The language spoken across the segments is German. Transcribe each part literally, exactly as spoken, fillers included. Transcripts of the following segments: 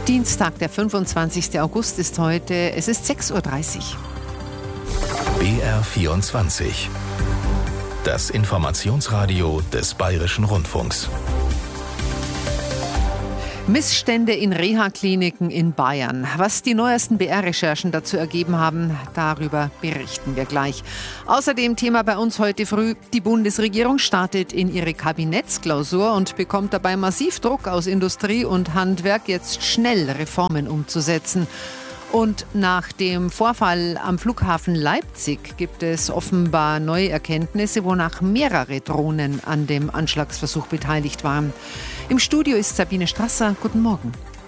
Dienstag, der fünfundzwanzigster August ist heute. Es ist sechs Uhr dreißig. B R vierundzwanzig. Das Informationsradio des Bayerischen Rundfunks. Missstände in Reha-Kliniken in Bayern. Was die neuesten B R-Recherchen dazu ergeben haben, darüber berichten wir gleich. Außerdem Thema bei uns heute früh: Die Bundesregierung startet in ihre Kabinettsklausur und bekommt dabei massiv Druck aus Industrie und Handwerk, jetzt schnell Reformen umzusetzen. Und nach dem Vorfall am Flughafen Leipzig gibt es offenbar neue Erkenntnisse, wonach mehrere Drohnen an dem Anschlagsversuch beteiligt waren. Im Studio ist Sabine Strasser. Guten Morgen.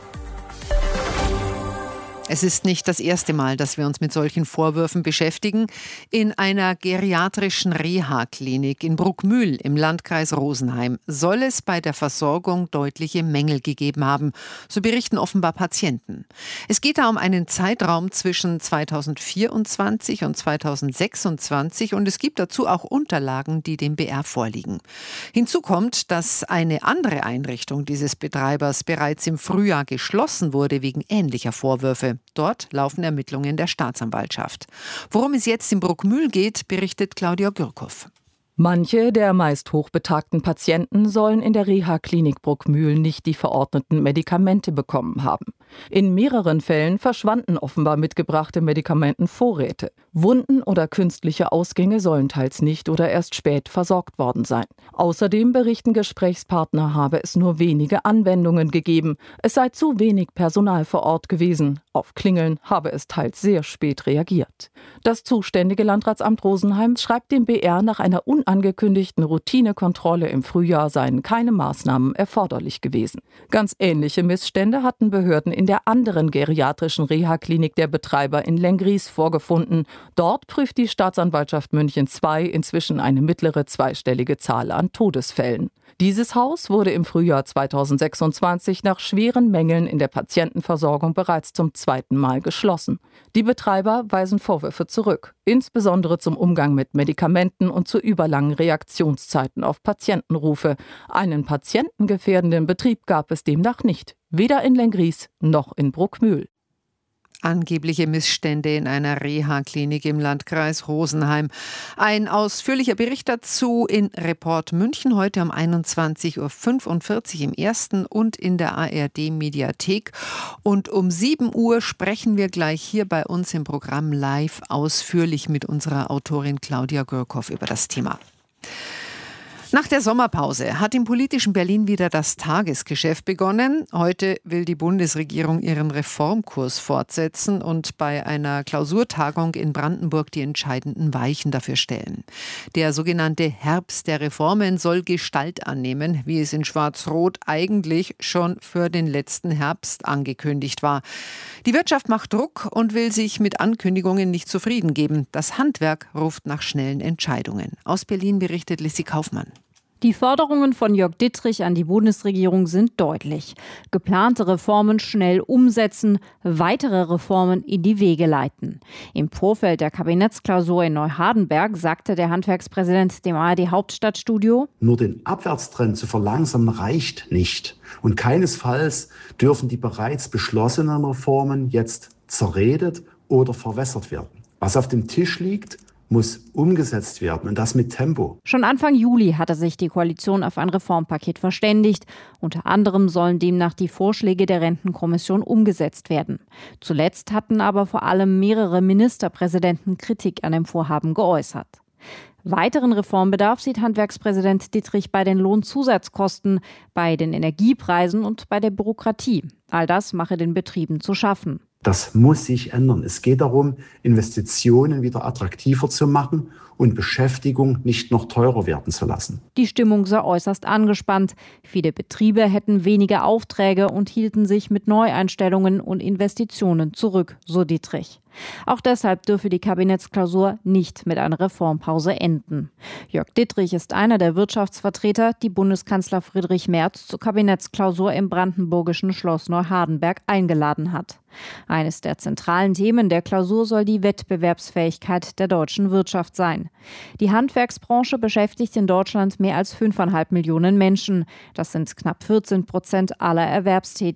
Es ist nicht das erste Mal, dass wir uns mit solchen Vorwürfen beschäftigen. In einer geriatrischen Reha-Klinik in Bruckmühl im Landkreis Rosenheim soll es bei der Versorgung deutliche Mängel gegeben haben. So berichten offenbar Patienten. Es geht da um einen Zeitraum zwischen zweitausendvierundzwanzig und zweitausendsechsundzwanzig und es gibt dazu auch Unterlagen, die dem B R vorliegen. Hinzu kommt, dass eine andere Einrichtung dieses Betreibers bereits im Frühjahr geschlossen wurde wegen ähnlicher Vorwürfe. Dort laufen Ermittlungen der Staatsanwaltschaft. Worum es jetzt in Bruckmühl geht, berichtet Claudia Gürkow. Manche der meist hochbetagten Patienten sollen in der Reha-Klinik Bruckmühl nicht die verordneten Medikamente bekommen haben. In mehreren Fällen verschwanden offenbar mitgebrachte Medikamentenvorräte. Wunden oder künstliche Ausgänge sollen teils nicht oder erst spät versorgt worden sein. Außerdem berichten Gesprächspartner, habe es nur wenige Anwendungen gegeben. Es sei zu wenig Personal vor Ort gewesen. Auf Klingeln habe es teils sehr spät reagiert. Das zuständige Landratsamt Rosenheim schreibt dem B R, nach einer unangekündigten Routinekontrolle im Frühjahr seien keine Maßnahmen erforderlich gewesen. Ganz ähnliche Missstände hatten Behörden in der anderen geriatrischen Reha-Klinik der Betreiber in Lenggries vorgefunden. Dort prüft die Staatsanwaltschaft München zwei inzwischen eine mittlere zweistellige Zahl an Todesfällen. Dieses Haus wurde im Frühjahr zweitausendsechsundzwanzig nach schweren Mängeln in der Patientenversorgung bereits zum zweiten Mal geschlossen. Die Betreiber weisen Vorwürfe zurück, insbesondere zum Umgang mit Medikamenten und zu überlangen Reaktionszeiten auf Patientenrufe. Einen patientengefährdenden Betrieb gab es demnach nicht, weder in Lenggries noch in Bruckmühl. Angebliche Missstände in einer Reha-Klinik im Landkreis Rosenheim. Ein ausführlicher Bericht dazu in Report München heute um einundzwanzig Uhr fünfundvierzig im ersten und in der A R D-Mediathek. Und um sieben Uhr sprechen wir gleich hier bei uns im Programm live ausführlich mit unserer Autorin Claudia Gürkow über das Thema. Nach der Sommerpause hat im politischen Berlin wieder das Tagesgeschäft begonnen. Heute will die Bundesregierung ihren Reformkurs fortsetzen und bei einer Klausurtagung in Brandenburg die entscheidenden Weichen dafür stellen. Der sogenannte Herbst der Reformen soll Gestalt annehmen, wie es in Schwarz-Rot eigentlich schon für den letzten Herbst angekündigt war. Die Wirtschaft macht Druck und will sich mit Ankündigungen nicht zufrieden geben. Das Handwerk ruft nach schnellen Entscheidungen. Aus Berlin berichtet Lissi Kaufmann. Die Forderungen von Jörg Dittrich an die Bundesregierung sind deutlich. Geplante Reformen schnell umsetzen, weitere Reformen in die Wege leiten. Im Vorfeld der Kabinettsklausur in Neuhardenberg sagte der Handwerkspräsident dem A R D-Hauptstadtstudio: Nur den Abwärtstrend zu verlangsamen reicht nicht. Und keinesfalls dürfen die bereits beschlossenen Reformen jetzt zerredet oder verwässert werden. Was auf dem Tisch liegt, muss umgesetzt werden, und das mit Tempo. Schon Anfang Juli hatte sich die Koalition auf ein Reformpaket verständigt. Unter anderem sollen demnach die Vorschläge der Rentenkommission umgesetzt werden. Zuletzt hatten aber vor allem mehrere Ministerpräsidenten Kritik an dem Vorhaben geäußert. Weiteren Reformbedarf sieht Handwerkspräsident Dittrich bei den Lohnzusatzkosten, bei den Energiepreisen und bei der Bürokratie. All das mache den Betrieben zu schaffen. Das muss sich ändern. Es geht darum, Investitionen wieder attraktiver zu machen und Beschäftigung nicht noch teurer werden zu lassen. Die Stimmung sei äußerst angespannt. Viele Betriebe hätten weniger Aufträge und hielten sich mit Neueinstellungen und Investitionen zurück, so Dittrich. Auch deshalb dürfe die Kabinettsklausur nicht mit einer Reformpause enden. Jörg Dittrich ist einer der Wirtschaftsvertreter, die Bundeskanzler Friedrich Merz zur Kabinettsklausur im brandenburgischen Schloss Neuhardenberg eingeladen hat. Eines der zentralen Themen der Klausur soll die Wettbewerbsfähigkeit der deutschen Wirtschaft sein. Die Handwerksbranche beschäftigt in Deutschland mehr als fünfeinhalb Millionen Menschen. Das sind knapp vierzehn Prozent aller Erwerbstätigen.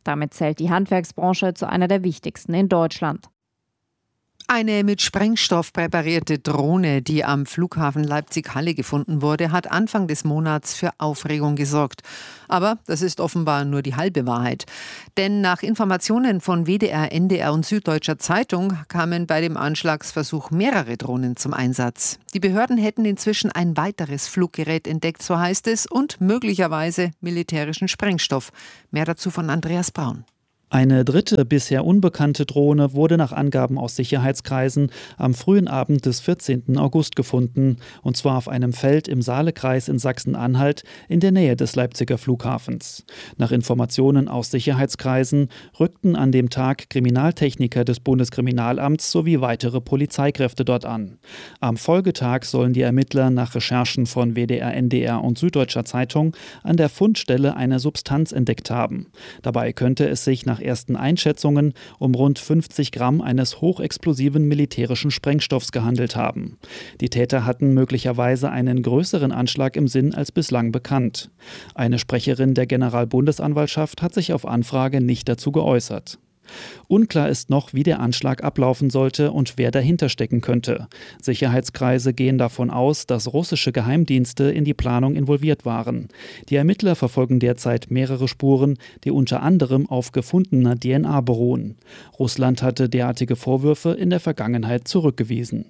Damit zählt die Handwerksbranche zu einer der wichtigsten in Deutschland. Eine mit Sprengstoff präparierte Drohne, die am Flughafen Leipzig-Halle gefunden wurde, hat Anfang des Monats für Aufregung gesorgt. Aber das ist offenbar nur die halbe Wahrheit. Denn nach Informationen von W D R, N D R und Süddeutscher Zeitung kamen bei dem Anschlagsversuch mehrere Drohnen zum Einsatz. Die Behörden hätten inzwischen ein weiteres Fluggerät entdeckt, so heißt es, und möglicherweise militärischen Sprengstoff. Mehr dazu von Andreas Braun. Eine dritte, bisher unbekannte Drohne wurde nach Angaben aus Sicherheitskreisen am frühen Abend des vierzehnten August gefunden, und zwar auf einem Feld im Saalekreis in Sachsen-Anhalt in der Nähe des Leipziger Flughafens. Nach Informationen aus Sicherheitskreisen rückten an dem Tag Kriminaltechniker des Bundeskriminalamts sowie weitere Polizeikräfte dort an. Am Folgetag sollen die Ermittler nach Recherchen von W D R, N D R und Süddeutscher Zeitung an der Fundstelle eine Substanz entdeckt haben. Dabei könnte es sich nach ersten Einschätzungen um rund fünfzig Gramm eines hochexplosiven militärischen Sprengstoffs gehandelt haben. Die Täter hatten möglicherweise einen größeren Anschlag im Sinn als bislang bekannt. Eine Sprecherin der Generalbundesanwaltschaft hat sich auf Anfrage nicht dazu geäußert. Unklar ist noch, wie der Anschlag ablaufen sollte und wer dahinter stecken könnte. Sicherheitskreise gehen davon aus, dass russische Geheimdienste in die Planung involviert waren. Die Ermittler verfolgen derzeit mehrere Spuren, die unter anderem auf gefundener D N A beruhen. Russland hatte derartige Vorwürfe in der Vergangenheit zurückgewiesen.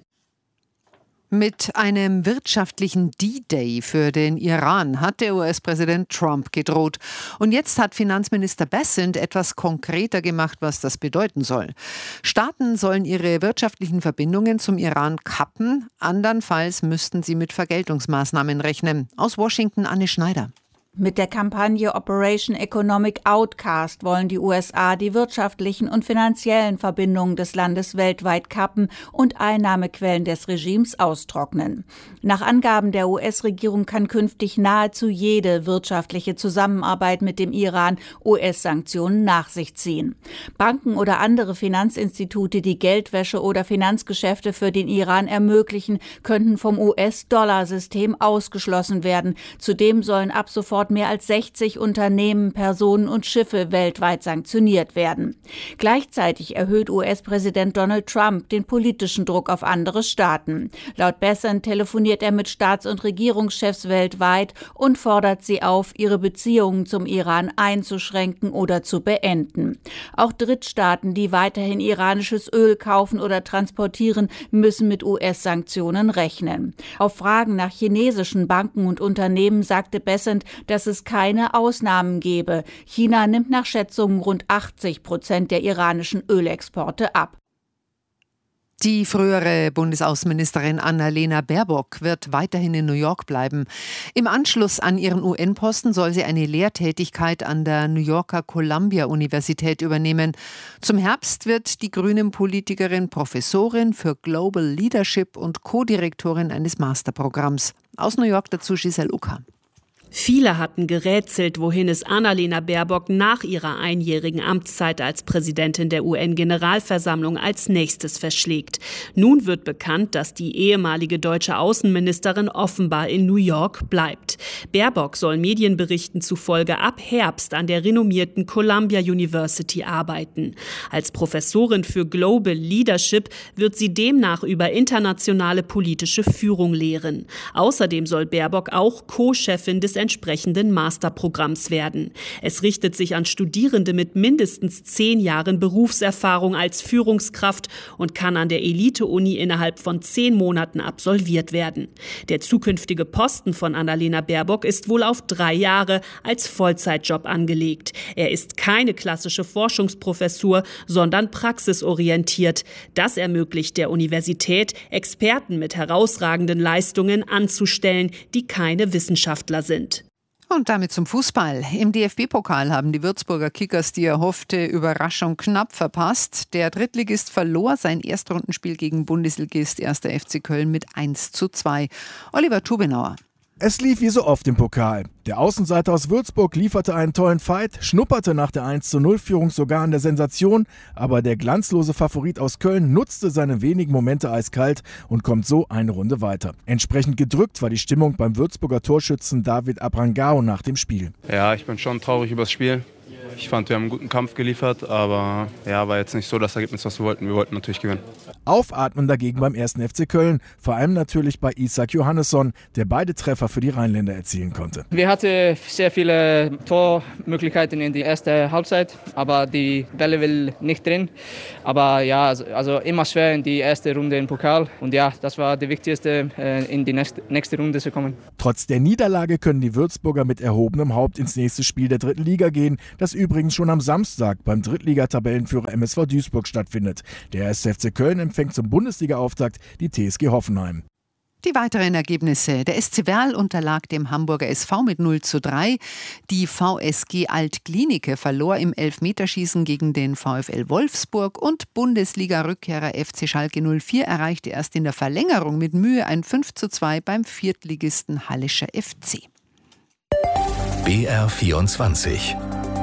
Mit einem wirtschaftlichen D-Day für den Iran hat der U S-Präsident Trump gedroht. Und jetzt hat Finanzminister Bessent etwas konkreter gemacht, was das bedeuten soll. Staaten sollen ihre wirtschaftlichen Verbindungen zum Iran kappen. Andernfalls müssten sie mit Vergeltungsmaßnahmen rechnen. Aus Washington Anne Schneider. Mit der Kampagne Operation Economic Outcast wollen die U S A die wirtschaftlichen und finanziellen Verbindungen des Landes weltweit kappen und Einnahmequellen des Regimes austrocknen. Nach Angaben der U S-Regierung kann künftig nahezu jede wirtschaftliche Zusammenarbeit mit dem Iran U S-Sanktionen nach sich ziehen. Banken oder andere Finanzinstitute, die Geldwäsche oder Finanzgeschäfte für den Iran ermöglichen, könnten vom U S-Dollar-System ausgeschlossen werden. Zudem sollen ab sofort mehr als sechzig Unternehmen, Personen und Schiffe weltweit sanktioniert werden. Gleichzeitig erhöht U S-Präsident Donald Trump den politischen Druck auf andere Staaten. Laut Bessent telefoniert er mit Staats- und Regierungschefs weltweit und fordert sie auf, ihre Beziehungen zum Iran einzuschränken oder zu beenden. Auch Drittstaaten, die weiterhin iranisches Öl kaufen oder transportieren, müssen mit U S-Sanktionen rechnen. Auf Fragen nach chinesischen Banken und Unternehmen sagte Bessent, dass es keine Ausnahmen gebe. China nimmt nach Schätzungen rund achtzig Prozent der iranischen Ölexporte ab. Die frühere Bundesaußenministerin Annalena Baerbock wird weiterhin in New York bleiben. Im Anschluss an ihren U N-Posten soll sie eine Lehrtätigkeit an der New Yorker Columbia-Universität übernehmen. Zum Herbst wird die Grünen-Politikerin Professorin für Global Leadership und Co-Direktorin eines Masterprogramms. Aus New York dazu Giselle Ucker. Viele hatten gerätselt, wohin es Annalena Baerbock nach ihrer einjährigen Amtszeit als Präsidentin der U N-Generalversammlung als nächstes verschlägt. Nun wird bekannt, dass die ehemalige deutsche Außenministerin offenbar in New York bleibt. Baerbock soll Medienberichten zufolge ab Herbst an der renommierten Columbia University arbeiten. Als Professorin für Global Leadership wird sie demnach über internationale politische Führung lehren. Außerdem soll Baerbock auch Co-Chefin des entsprechenden Masterprogramms werden. Es richtet sich an Studierende mit mindestens zehn Jahren Berufserfahrung als Führungskraft und kann an der Elite-Uni innerhalb von zehn Monaten absolviert werden. Der zukünftige Posten von Annalena Baerbock ist wohl auf drei Jahre als Vollzeitjob angelegt. Er ist keine klassische Forschungsprofessur, sondern praxisorientiert. Das ermöglicht der Universität, Experten mit herausragenden Leistungen anzustellen, die keine Wissenschaftler sind. Und damit zum Fußball. Im D F B-Pokal haben die Würzburger Kickers die erhoffte Überraschung knapp verpasst. Der Drittligist verlor sein Erstrundenspiel gegen Bundesligist erster F C Köln mit eins zu zwei. Oliver Tubenauer. Es lief wie so oft im Pokal. Der Außenseiter aus Würzburg lieferte einen tollen Fight, schnupperte nach der eins zu null Führung sogar an der Sensation, aber der glanzlose Favorit aus Köln nutzte seine wenigen Momente eiskalt und kommt so eine Runde weiter. Entsprechend gedrückt war die Stimmung beim Würzburger Torschützen David Abrangao nach dem Spiel. Ja, ich bin schon traurig über das Spiel. Ich fand, wir haben einen guten Kampf geliefert, aber ja, war jetzt nicht so das Ergebnis, was wir wollten. Wir wollten natürlich gewinnen. Aufatmen dagegen beim ersten F C Köln, vor allem natürlich bei Isak Johannesson, der beide Treffer für die Rheinländer erzielen konnte. Wir hatten sehr viele Tormöglichkeiten in der ersten Halbzeit, aber die Bälle will nicht drin. Aber ja, also, also immer schwer in die erste Runde im Pokal. Und ja, das war die wichtigste, in die nächste, nächste Runde zu kommen. Trotz der Niederlage können die Würzburger mit erhobenem Haupt ins nächste Spiel der dritten Liga gehen, das übrigens schon am Samstag beim Drittliga-Tabellenführer M S V Duisburg stattfindet. Der erste F C Köln empfängt zum Bundesliga-Auftakt die T S G Hoffenheim. Die weiteren Ergebnisse. Der S C Werl unterlag dem Hamburger S V mit null zu drei. Die V S G Alt-Glienicke verlor im Elfmeterschießen gegen den VfL Wolfsburg. Und Bundesliga-Rückkehrer F C Schalke null vier erreichte erst in der Verlängerung mit Mühe ein fünf zu zwei beim Viertligisten Hallischer F C. B R vierundzwanzig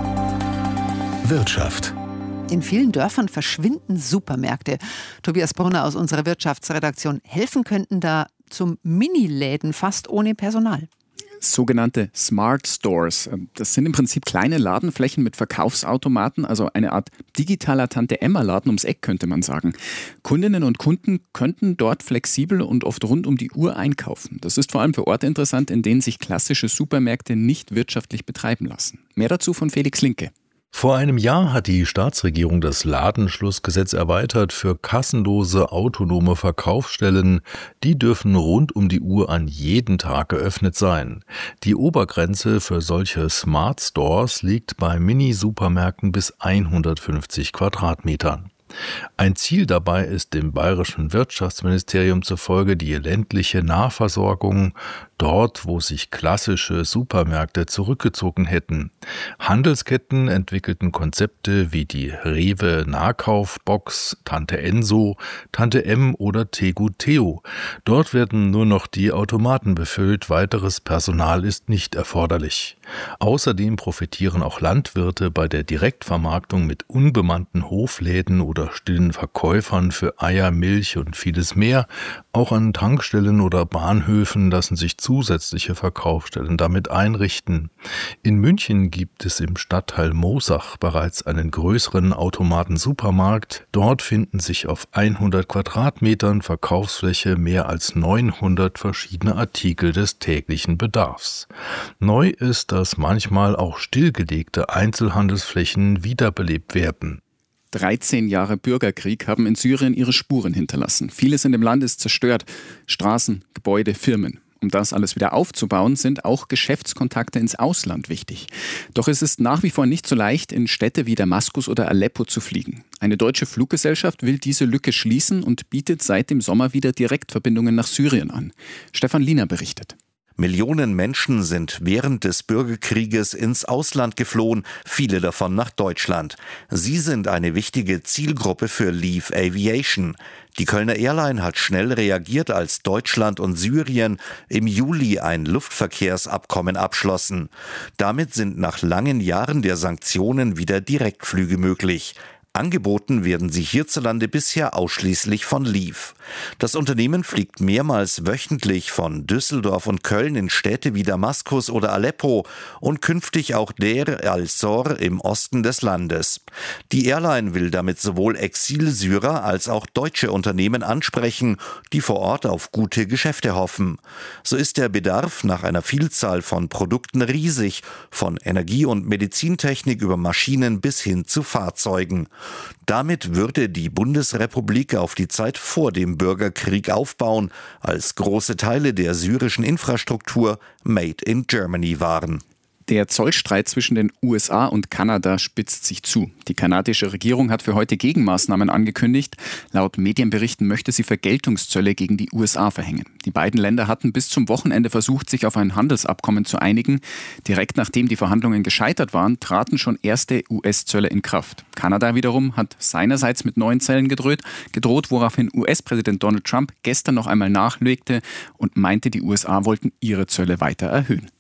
Wirtschaft. In vielen Dörfern verschwinden Supermärkte. Tobias Brunner aus unserer Wirtschaftsredaktion. Helfen könnten da zum Mini-Läden fast ohne Personal. Sogenannte Smart Stores. Das sind im Prinzip kleine Ladenflächen mit Verkaufsautomaten, also eine Art digitaler Tante-Emma-Laden ums Eck, könnte man sagen. Kundinnen und Kunden könnten dort flexibel und oft rund um die Uhr einkaufen. Das ist vor allem für Orte interessant, in denen sich klassische Supermärkte nicht wirtschaftlich betreiben lassen. Mehr dazu von Felix Linke. Vor einem Jahr hat die Staatsregierung das Ladenschlussgesetz erweitert für kassenlose autonome Verkaufsstellen. Die dürfen rund um die Uhr an jedem Tag geöffnet sein. Die Obergrenze für solche Smart Stores liegt bei Mini-Supermärkten bis hundertfünfzig Quadratmetern. Ein Ziel dabei ist dem bayerischen Wirtschaftsministerium zufolge die ländliche Nahversorgung, dort, wo sich klassische Supermärkte zurückgezogen hätten. Handelsketten entwickelten Konzepte wie die Rewe Nahkaufbox, Tante Enso, Tante M oder Tegu Theo. Dort werden nur noch die Automaten befüllt, weiteres Personal ist nicht erforderlich. Außerdem profitieren auch Landwirte bei der Direktvermarktung mit unbemannten Hofläden oder stillen Verkäufern für Eier, Milch und vieles mehr. Auch an Tankstellen oder Bahnhöfen lassen sich zusätzliche Verkaufsstellen damit einrichten. In München gibt es im Stadtteil Moosach bereits einen größeren Automaten-Supermarkt. Dort finden sich auf hundert Quadratmetern Verkaufsfläche mehr als neunhundert verschiedene Artikel des täglichen Bedarfs. Neu ist, dass manchmal auch stillgelegte Einzelhandelsflächen wiederbelebt werden. dreizehn Jahre Bürgerkrieg haben in Syrien ihre Spuren hinterlassen. Vieles in dem Land ist zerstört. Straßen, Gebäude, Firmen. Um das alles wieder aufzubauen, sind auch Geschäftskontakte ins Ausland wichtig. Doch es ist nach wie vor nicht so leicht, in Städte wie Damaskus oder Aleppo zu fliegen. Eine deutsche Fluggesellschaft will diese Lücke schließen und bietet seit dem Sommer wieder Direktverbindungen nach Syrien an. Stefan Liener berichtet. Millionen Menschen sind während des Bürgerkrieges ins Ausland geflohen, viele davon nach Deutschland. Sie sind eine wichtige Zielgruppe für Leave Aviation. Die Kölner Airline hat schnell reagiert, als Deutschland und Syrien im Juli ein Luftverkehrsabkommen abschlossen. Damit sind nach langen Jahren der Sanktionen wieder Direktflüge möglich. Angeboten werden sie hierzulande bisher ausschließlich von Leave. Das Unternehmen fliegt mehrmals wöchentlich von Düsseldorf und Köln in Städte wie Damaskus oder Aleppo und künftig auch Der al-Zor im Osten des Landes. Die Airline will damit sowohl Exilsyrer als auch deutsche Unternehmen ansprechen, die vor Ort auf gute Geschäfte hoffen. So ist der Bedarf nach einer Vielzahl von Produkten riesig, von Energie- und Medizintechnik über Maschinen bis hin zu Fahrzeugen. Damit würde die Bundesrepublik auf die Zeit vor dem Bürgerkrieg aufbauen, als große Teile der syrischen Infrastruktur Made in Germany waren. Der Zollstreit zwischen den U S A und Kanada spitzt sich zu. Die kanadische Regierung hat für heute Gegenmaßnahmen angekündigt. Laut Medienberichten möchte sie Vergeltungszölle gegen die U S A verhängen. Die beiden Länder hatten bis zum Wochenende versucht, sich auf ein Handelsabkommen zu einigen. Direkt nachdem die Verhandlungen gescheitert waren, traten schon erste U S-Zölle in Kraft. Kanada wiederum hat seinerseits mit neuen Zöllen gedroht, gedroht, woraufhin U S-Präsident Donald Trump gestern noch einmal nachlegte und meinte, die U S A wollten ihre Zölle weiter erhöhen.